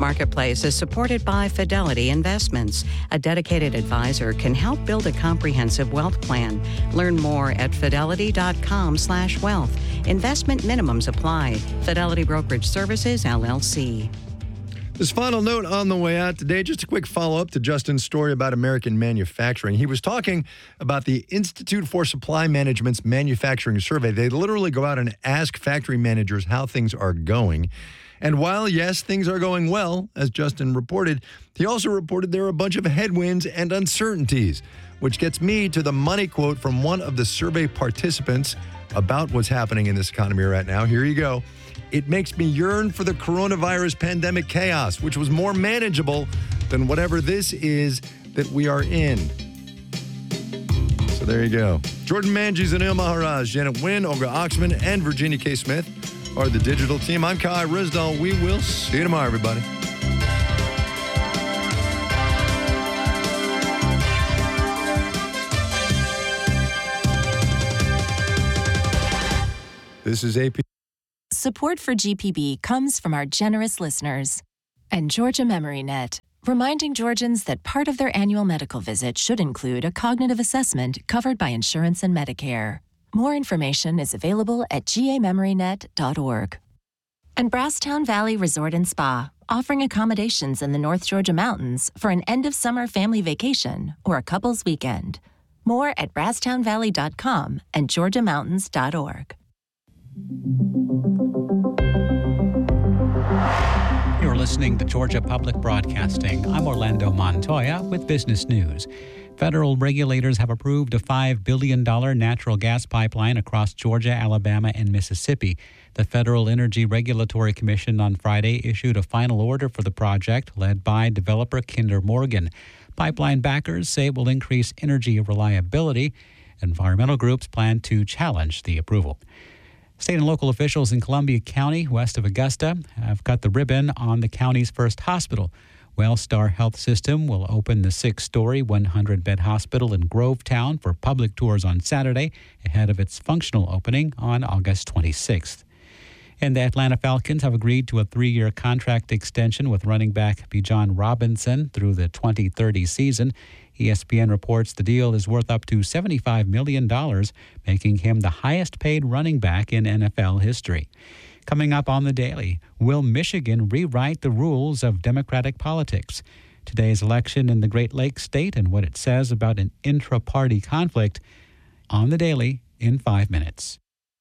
Marketplace is supported by Fidelity Investments. A dedicated advisor can help build a comprehensive wealth plan. Learn more at fidelity.com/wealth. Investment minimums apply. Fidelity Brokerage Services, LLC. This final note on the way out today, just a quick follow-up to Justin's story about American manufacturing. He was talking about the Institute for Supply Management's manufacturing survey. They literally go out and ask factory managers how things are going. And while, yes, things are going well, as Justin reported, he also reported there are a bunch of headwinds and uncertainties, which gets me to the money quote from one of the survey participants about what's happening in this economy right now. Here you go. It makes me yearn for the coronavirus pandemic chaos, which was more manageable than whatever this is that we are in. So there you go. Jordan Manges and Anil Maharaj, Janet Wynn, Olga Oxman, and Virginia K. Smith are the digital team. I'm Kai Rizdal. We will see you tomorrow, everybody. This is AP. Support for GPB comes from our generous listeners and Georgia MemoryNet, reminding Georgians that part of their annual medical visit should include a cognitive assessment covered by insurance and Medicare. More information is available at gamemorynet.org. And Brasstown Valley Resort and Spa, offering accommodations in the North Georgia mountains for an end-of-summer family vacation or a couple's weekend. More at brasstownvalley.com and georgiamountains.org. You're listening to Georgia Public Broadcasting. I'm Orlando Montoya with Business News. Federal regulators have approved a $5 billion natural gas pipeline across Georgia, Alabama, and Mississippi. The Federal Energy Regulatory Commission on Friday issued a final order for the project led by developer Kinder Morgan. Pipeline backers say it will increase energy reliability. Environmental groups plan to challenge the approval. State and local officials in Columbia County, west of Augusta, have cut the ribbon on the county's first hospital. Wellstar Health System will open the 6-story, 100-bed hospital in Grovetown for public tours on Saturday, ahead of its functional opening on August 26th. And the Atlanta Falcons have agreed to a 3-year contract extension with running back Bijan Robinson through the 2030 season. ESPN reports the deal is worth up to $75 million, making him the highest-paid running back in NFL history. Coming up on The Daily, will Michigan rewrite the rules of Democratic politics? Today's election in the Great Lakes state and what it says about an intra-party conflict on The Daily in 5 minutes.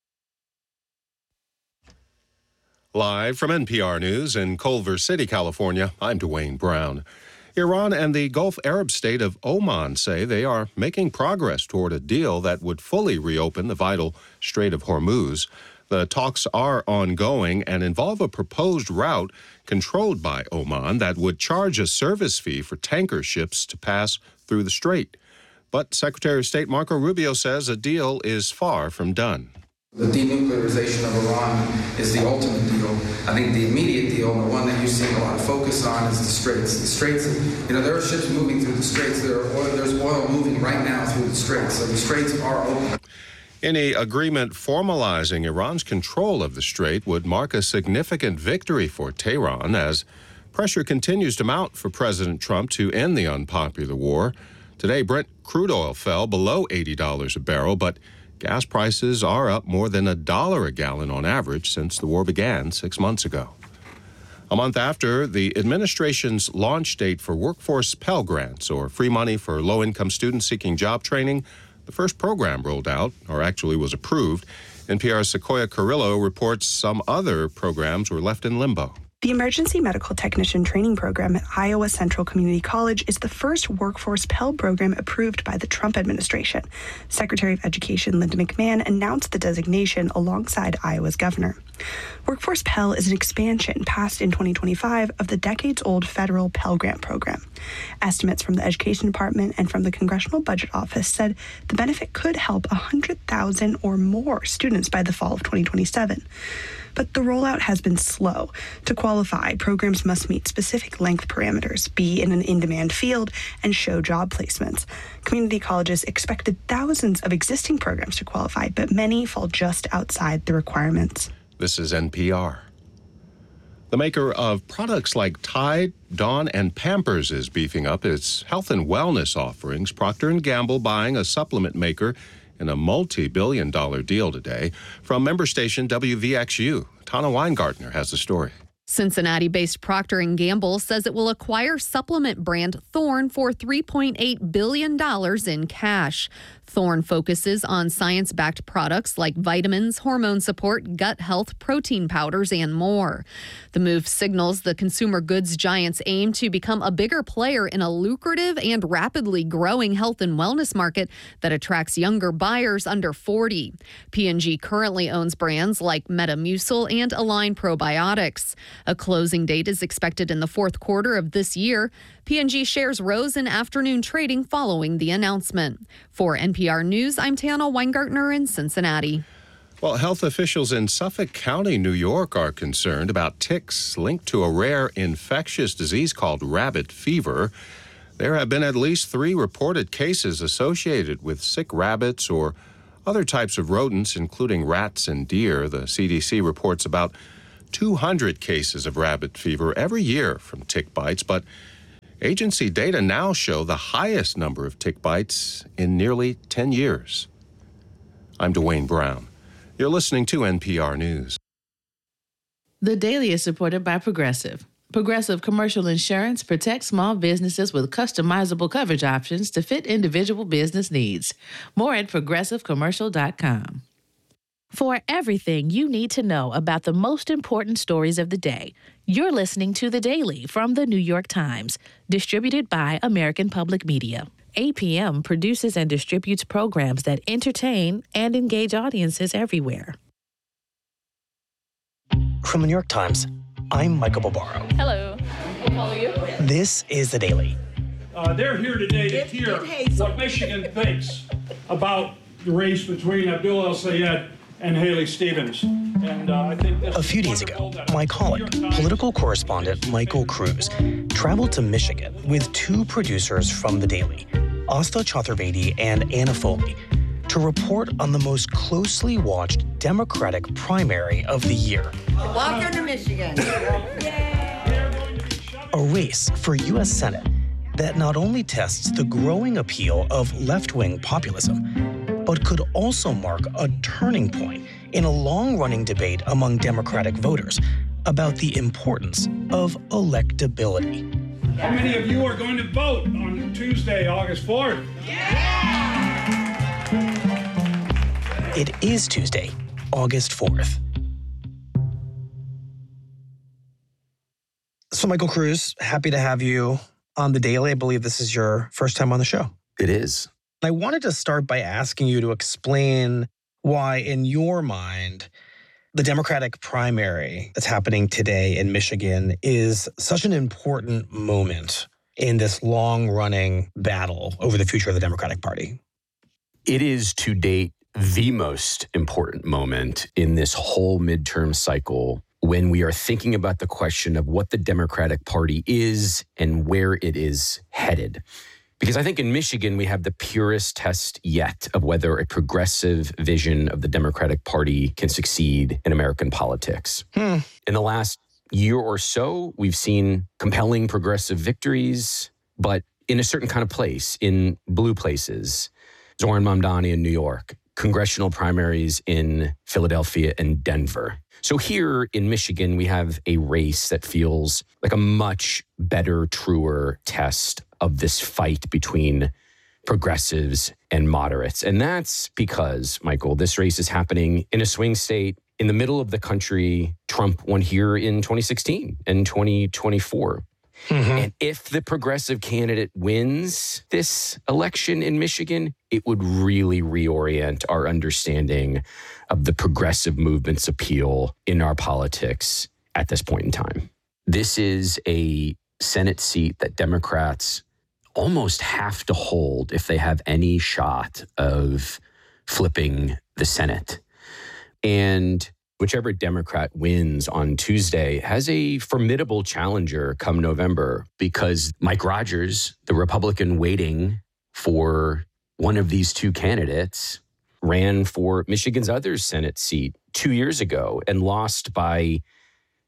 Live from NPR News in Culver City, California, I'm Dwayne Brown. Iran and the Gulf Arab state of Oman say they are making progress toward a deal that would fully reopen the vital Strait of Hormuz. The talks are ongoing and involve a proposed route controlled by Oman that would charge a service fee for tanker ships to pass through the strait. But Secretary of State Marco Rubio says a deal is far from done. The denuclearization of Iran is the ultimate deal. I think the immediate deal, the one that you're seeing a lot of focus on, is the Straits. The Straits, there are ships moving through the Straits. There's oil moving right now through the Straits. So the Straits are open. Any agreement formalizing Iran's control of the strait would mark a significant victory for Tehran as pressure continues to mount for President Trump to end the unpopular war. Today, Brent crude oil fell below $80 a barrel, but gas prices are up more than $1 a gallon on average since the war began 6 months ago. A month after the administration's launch date for workforce Pell Grants, or free money for low-income students seeking job training, the first program rolled out, or actually was approved. NPR's Sequoia Carrillo reports some other programs were left in limbo. The Emergency Medical Technician Training Program at Iowa Central Community College is the first workforce Pell program approved by the Trump administration. Secretary of Education Linda McMahon announced the designation alongside Iowa's governor. Workforce Pell is an expansion passed in 2025 of the decades-old federal Pell Grant program. Estimates from the Education Department and from the Congressional Budget Office said the benefit could help 100,000 or more students by the fall of 2027. But the rollout has been slow. To qualify, programs must meet specific length parameters, be in an in-demand field, and show job placements. Community colleges expected thousands of existing programs to qualify, but many fall just outside the requirements. This is NPR. The maker of products like Tide, Dawn, and Pampers is beefing up its health and wellness offerings. Procter & Gamble buying a supplement maker in a multi-billion-dollar deal today. From member station WVXU, Tana Weingartner has the story. Cincinnati-based Procter & Gamble says it will acquire supplement brand Thorne for $3.8 billion in cash. Thorne focuses on science-backed products like vitamins, hormone support, gut health, protein powders, and more. The move signals the consumer goods giant's aim to become a bigger player in a lucrative and rapidly growing health and wellness market that attracts younger buyers under 40. P&G currently owns brands like Metamucil and Align Probiotics. A closing date is expected in the fourth quarter of this year. P&G shares rose in afternoon trading following the announcement. For NPR News, I'm Tana Weingartner in Cincinnati. Well, health officials in Suffolk County, New York, are concerned about ticks linked to a rare infectious disease called rabbit fever. There have been at least 3 reported cases associated with sick rabbits or other types of rodents, including rats and deer. The CDC reports about 200 cases of rabbit fever every year from tick bites, but agency data now show the highest number of tick bites in nearly 10 years. I'm Dwayne Brown. You're listening to NPR News. The Daily is supported by Progressive. Progressive Commercial Insurance protects small businesses with customizable coverage options to fit individual business needs. More at progressivecommercial.com. For everything you need to know about the most important stories of the day, you're listening to The Daily from The New York Times, distributed by American Public Media. APM produces and distributes programs that entertain and engage audiences everywhere. From The New York Times, I'm Michael Barbaro. Hello. How are you? This is The Daily. They're here today to hear what Michigan thinks about the race between Abdul El-Sayed and Haley Stevens. And I think a few days ago, my colleague, political correspondent Michael Cruz, traveled to Michigan with 2 producers from The Daily, Asta Chaturvedi and Anna Foley, to report on the most closely watched Democratic primary of the year. Welcome to Michigan. A race for U.S. Senate that not only tests the growing appeal of left-wing populism, but could also mark a turning point in a long-running debate among Democratic voters about the importance of electability. How many of you are going to vote on Tuesday, August 4th? It is Tuesday, August 4th. So, Michael Cruz, happy to have you on The Daily. I believe this is your first time on the show. It is. I wanted to start by asking you to explain why, in your mind, the Democratic primary that's happening today in Michigan is such an important moment in this long-running battle over the future of the Democratic Party. It is, to date, the most important moment in this whole midterm cycle when we are thinking about the question of what the Democratic Party is and where it is headed. Because I think in Michigan, we have the purest test yet of whether a progressive vision of the Democratic Party can succeed in American politics. In the last year or so, we've seen compelling progressive victories, but in a certain kind of place, in blue places. Zohran Mamdani in New York, congressional primaries in Philadelphia and Denver. So here in Michigan, we have a race that feels like a much better, truer test of this fight between progressives and moderates. And that's because, Michael, this race is happening in a swing state in the middle of the country. Trump won here in 2016 and 2024. And if the progressive candidate wins this election in Michigan, it would really reorient our understanding of the progressive movement's appeal in our politics at this point in time. This is a Senate seat that Democrats almost have to hold if they have any shot of flipping the Senate. And whichever Democrat wins on Tuesday has a formidable challenger come November, because Mike Rogers, the Republican waiting for one of these 2 candidates, ran for Michigan's other Senate seat 2 years ago and lost by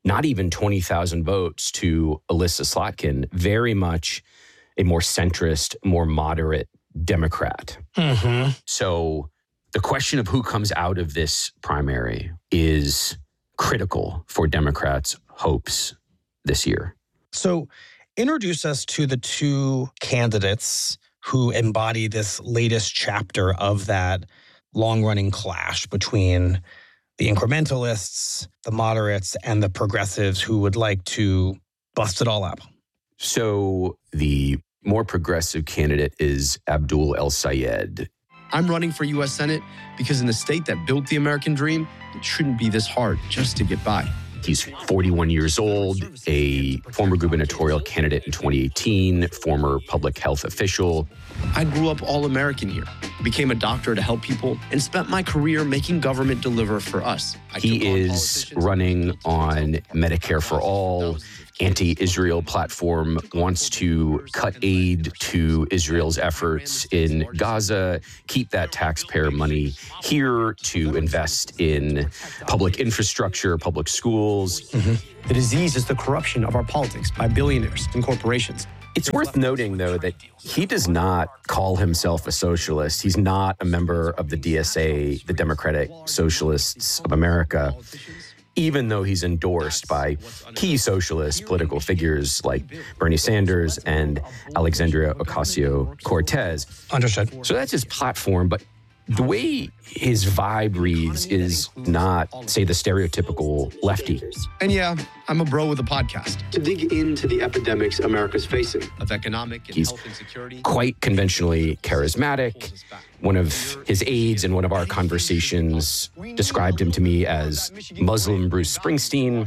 not even 20,000 votes to Elissa Slotkin, very much a more centrist, more moderate Democrat. Mm-hmm. So the question of who comes out of this primary is critical for Democrats' hopes this year. So introduce us to the two candidates who embody this latest chapter of that long-running clash between the incrementalists, the moderates, and the progressives who would like to bust it all up. So the more progressive candidate is Abdul El-Sayed. I'm running for U.S. Senate because in the state that built the American dream, it shouldn't be this hard just to get by. He's 41 years old, a former gubernatorial candidate in 2018, former public health official. I grew up all-American here, became a doctor to help people, and spent my career making government deliver for us. He is running on Medicare for All, anti-Israel platform, wants to cut aid to Israel's efforts in Gaza, keep that taxpayer money here to invest in public infrastructure, public schools. Mm-hmm. The disease is the corruption of our politics by billionaires and corporations. It's worth noting, though, that he does not call himself a socialist. He's not a member of the DSA, the Democratic Socialists of America, even though he's endorsed by key socialist political figures like Bernie Sanders and Alexandria Ocasio-Cortez. Understood. So that's his platform, but the way his vibe reads is not, say, the stereotypical lefty. And yeah, I'm a bro with a podcast to dig into the epidemics America's facing of economic and health insecurity. Quite conventionally charismatic. One of his aides in one of our conversations described him to me as Muslim Bruce Springsteen.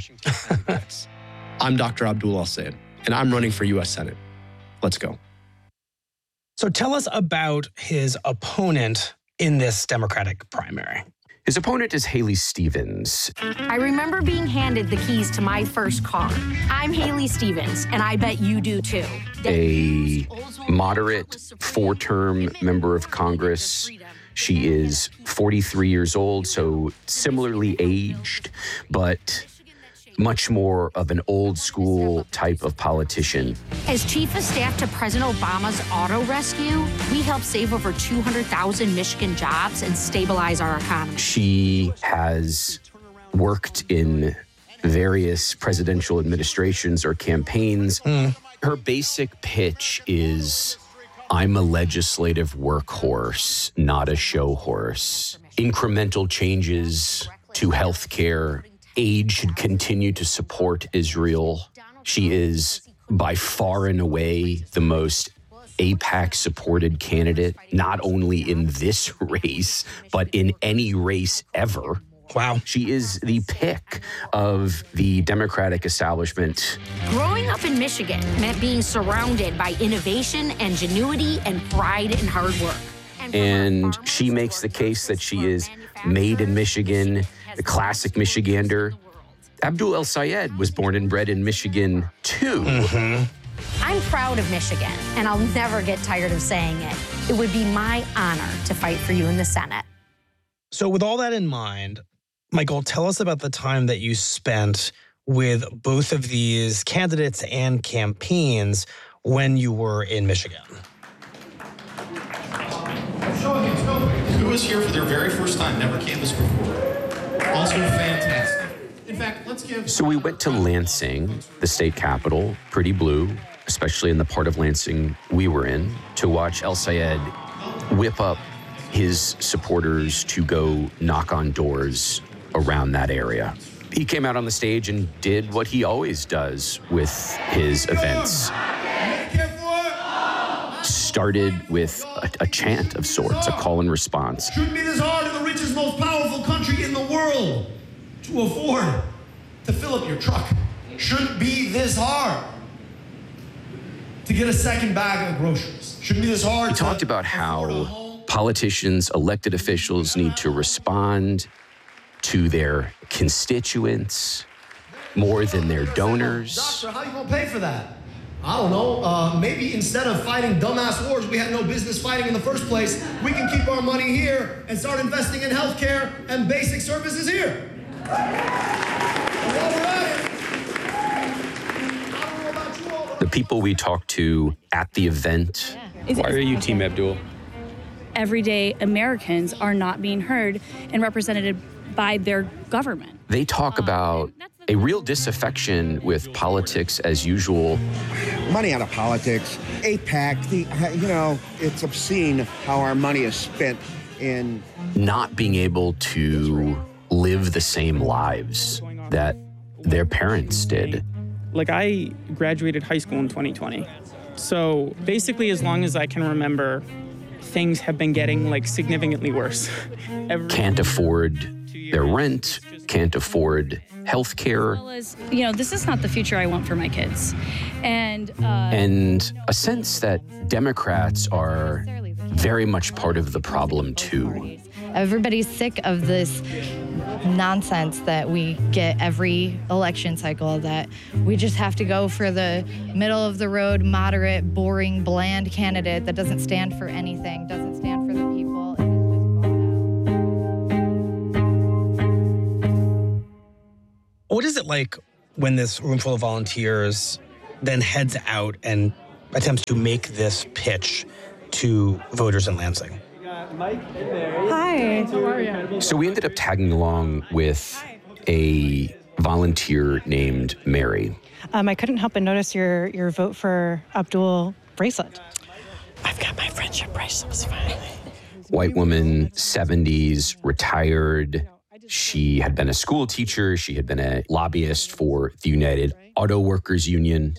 I'm Dr. Abdul El-Sayed, and I'm running for U.S. Senate. Let's go. So tell us about his opponent in this Democratic primary. His opponent is Haley Stevens. I remember being handed the keys to my first car. I'm Haley Stevens, and I bet you do too. A moderate four-term member of Congress. She is 43 years old, so similarly aged, but much more of an old school type of politician. As chief of staff to President Obama's auto rescue, we helped save over 200,000 Michigan jobs and stabilize our economy. She has worked in various presidential administrations or campaigns. Her basic pitch is, I'm a legislative workhorse, not a show horse. Incremental changes to health care. Aid should continue to support Israel. She is by far and away the most AIPAC-supported candidate, not only in this race, but in any race ever. Wow. She is the pick of the Democratic establishment. Growing up in Michigan meant being surrounded by innovation, ingenuity, and pride in hard work. And she makes the case that she is made in Michigan, the classic Michigander. Abdul El-Sayed was born and bred in Michigan, too. Mm-hmm. I'm proud of Michigan, and I'll never get tired of saying it. It would be my honor to fight for you in the Senate. So with all that in mind, Michael, tell us about the time that you spent with both of these candidates and campaigns when you were in Michigan. Who was here for their very first time, never canvassed before? Also fantastic. In fact, let's give... So we went to Lansing, the state capital, pretty blue, especially in the part of Lansing we were in, to watch El-Sayed whip up his supporters to go knock on doors around that area. He came out on the stage and did what he always does with his events. Started with a chant of sorts, a call and response. Shouldn't be this hard in the richest, most powerful country in the world to afford to fill up your truck. Shouldn't be this hard to get a second bag of groceries. Shouldn't be this hard. He talked about how politicians, elected officials need to respond to their constituents more than their donors. Doctor, how are you going to pay for that? I don't know. Maybe instead of fighting dumbass wars we had no business fighting in the first place, we can keep our money here and start investing in healthcare and basic services here. And while we're at it, The people we talked to at the event. Why are you Team Abdul? Everyday Americans are not being heard and represented by their government. They talk about a real disaffection with politics as usual. Money out of politics. AIPAC, it's obscene how our money is spent in not being able to live the same lives that their parents did. Like, I graduated high school in 2020. So basically, as long as I can remember, things have been getting significantly worse. Can't afford their rent, can't afford health care. This is not the future I want for my kids. And a sense that Democrats are very much part of the problem, too. Everybody's sick of this nonsense that we get every election cycle, that we just have to go for the middle of the road, moderate, boring, bland candidate that doesn't stand for anything, doesn't stand for the people. What is it like when this room full of volunteers then heads out and attempts to make this pitch to voters in Lansing? Hi, how are you? So we ended up tagging along with a volunteer named Mary. I couldn't help but notice your vote for Abdul bracelet. I've got my friendship bracelets finally. White woman, 70s, retired. She had been a school teacher. She had been a lobbyist for the United Auto Workers Union.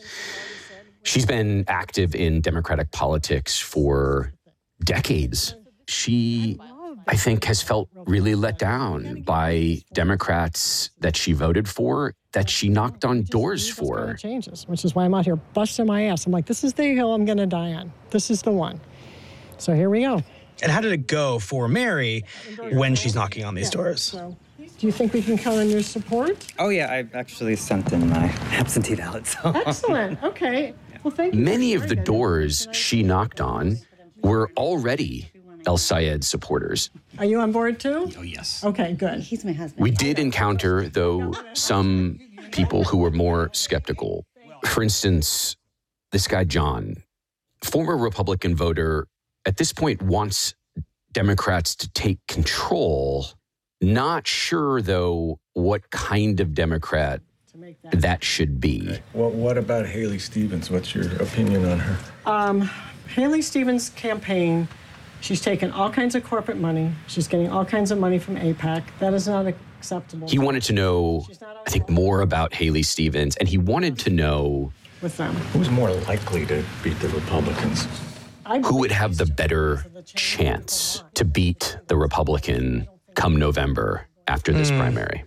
She's been active in Democratic politics for decades. She, I think, has felt really let down by Democrats that she voted for, that she knocked on doors for. Changes, which is why I'm out here busting my ass. I'm like, this is the hill I'm going to die on. This is the one. So here we go. And how did it go for Mary when she's knocking on these doors? So, do you think we can count on your support? Oh, yeah, I actually sent in my absentee ballot. So. Excellent. Okay. Well, thank you. Many of the doors she knocked on were already El Sayed supporters. Are you on board too? Oh, yes. Okay, good. He's my husband. We did encounter, though, some people who were more skeptical. For instance, this guy, John, former Republican voter, at this point wants Democrats to take control. Not sure, though, what kind of Democrat that should be. Okay. Well, what about Haley Stevens? What's your opinion on her? Haley Stevens' campaign, she's taken all kinds of corporate money. She's getting all kinds of money from AIPAC. That is not acceptable. He wanted to know, I think, more about Haley Stevens, and he wanted to know with them. Who's more likely to beat the Republicans? Who would have the better chance to beat the Republican come November after this primary?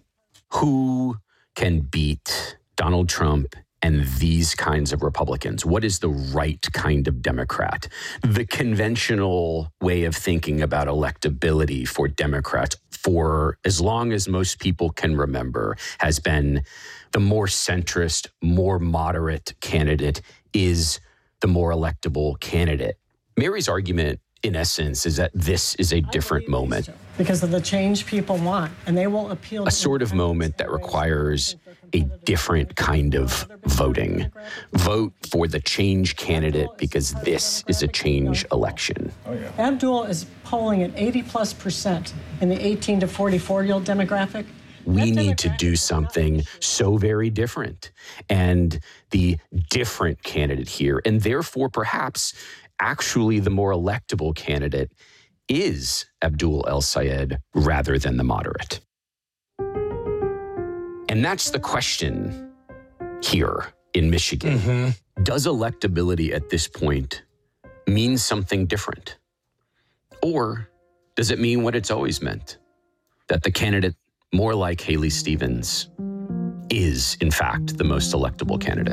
Who can beat Donald Trump and these kinds of Republicans? What is the right kind of Democrat? The conventional way of thinking about electability for Democrats, for as long as most people can remember, has been the more centrist, more moderate candidate is the more electable candidate. Mary's argument, in essence, is that this is a different moment. Because of the change people want, and they will appeal to a sort of moment that requires a different kind of voting. Vote for the change candidate because this is a change election. Abdul is polling at 80+% in the 18 to 44-year-old demographic. We need to do something so very different. And the different candidate here, and therefore perhaps actually the more electable candidate, is Abdul El Sayed rather than the moderate. And that's the question here in Michigan. Does electability at this point mean something different? Or does it mean what it's always meant? That the candidate more like Haley Stevens is, in fact, the most electable candidate?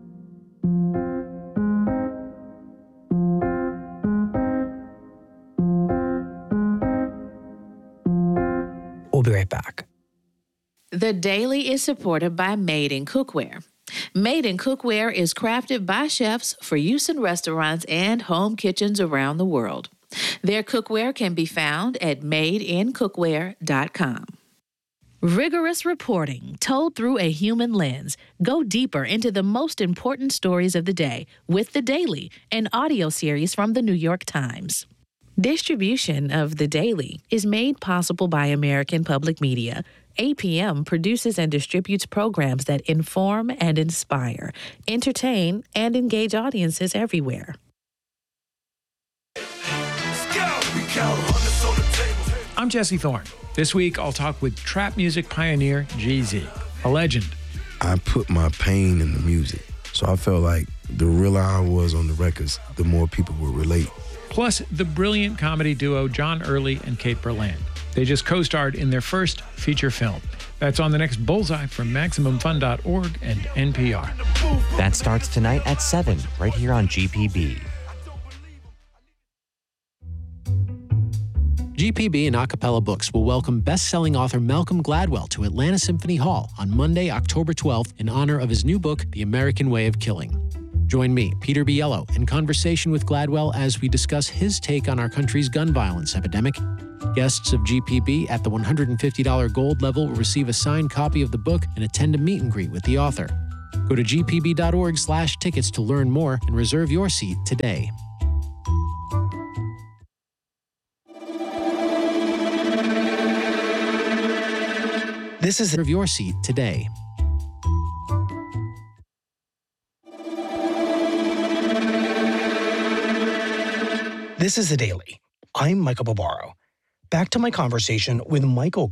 We'll be right back. The Daily is supported by Made in Cookware. Made in Cookware is crafted by chefs for use in restaurants and home kitchens around the world. Their cookware can be found at madeincookware.com. Rigorous reporting told through a human lens. Go deeper into the most important stories of the day with The Daily, an audio series from the New York Times. Distribution of The Daily is made possible by American Public Media. APM produces and distributes programs that inform and inspire, entertain, and engage audiences everywhere. I'm Jesse Thorne. This week, I'll talk with trap music pioneer Jay-Z, a legend. I put my pain in the music, so I felt like the realer I was on the records, the more people would relate. Plus, the brilliant comedy duo John Early and Kate Berland. They just co-starred in their first feature film. That's on the next Bullseye from MaximumFun.org and NPR. That starts tonight at 7, right here on GPB. GPB and Acapella Books will welcome best-selling author Malcolm Gladwell to Atlanta Symphony Hall on Monday, October 12th in honor of his new book, The American Way of Killing. Join me, Peter Biello, in conversation with Gladwell as we discuss his take on our country's gun violence epidemic. Guests of GPB at the $150 gold level will receive a signed copy of the book and attend a meet and greet with the author. Go to gpb.org/tickets to learn more and reserve your seat today. This is reserve your seat today. This is The Daily. I'm Michael Barbaro. Back to my conversation with Michael